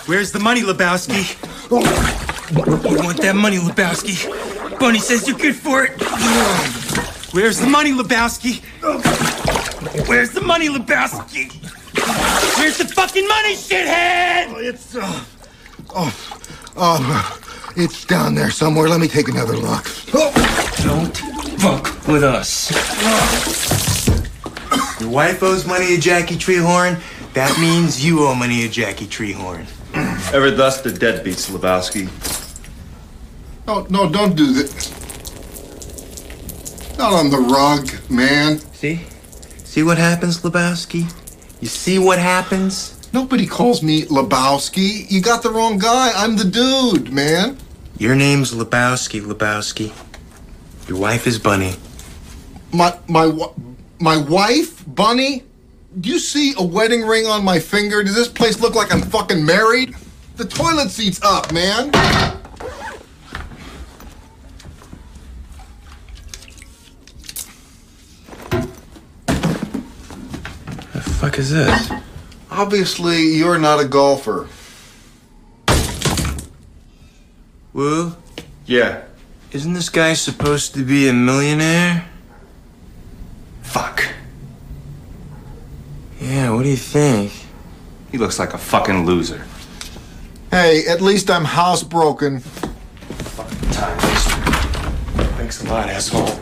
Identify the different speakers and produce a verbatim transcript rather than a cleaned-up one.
Speaker 1: Where's the money, Lebowski? You want that money, Lebowski? Bunny says you're good for it. Where's the money, Lebowski? Where's the money, Lebowski? Where's the fucking money, shithead?
Speaker 2: It's, uh, oh, oh, it's down there somewhere. Let me take another look.
Speaker 1: Don't fuck with us.
Speaker 3: Your wife owes money to Jackie Treehorn. That means you owe money to Jackie Treehorn.
Speaker 4: Ever thus the deadbeats, Lebowski.
Speaker 2: No, no, don't do that. Not on the rug, man.
Speaker 3: See? See what happens, Lebowski? You see what happens?
Speaker 2: Nobody calls me Lebowski. You got the wrong guy. I'm the dude, man.
Speaker 3: Your name's Lebowski, Lebowski. Your wife is Bunny.
Speaker 2: My, my, my wife, Bunny? Do you see a wedding ring on my finger? Does this place look like I'm fucking married? The toilet seat's up, man.
Speaker 3: The fuck is this?
Speaker 2: Obviously, you're not a golfer.
Speaker 3: Woo?
Speaker 4: Yeah.
Speaker 3: Isn't this guy supposed to be a millionaire?
Speaker 4: Fuck.
Speaker 3: Yeah, what do you think?
Speaker 4: He looks like a fucking loser.
Speaker 2: Hey, at least I'm housebroken.
Speaker 4: Fucking time waster.
Speaker 1: Thanks a lot, asshole.